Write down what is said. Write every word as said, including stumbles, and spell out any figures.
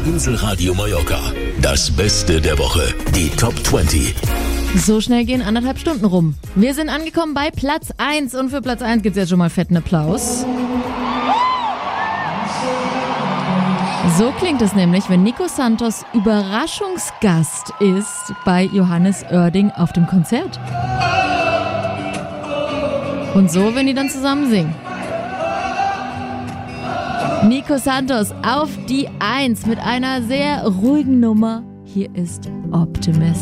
Inselradio Mallorca. Das Beste der Woche. Die Top zwanzig. So schnell gehen anderthalb Stunden rum. Wir sind angekommen bei Platz eins und für Platz eins gibt's jetzt schon mal fetten Applaus. So klingt es nämlich, wenn Nico Santos Überraschungsgast ist bei Johannes Oerding auf dem Konzert. Und so, wenn die dann zusammen singen. Nico Santos auf die Eins mit einer sehr ruhigen Nummer. Hier ist Optimist.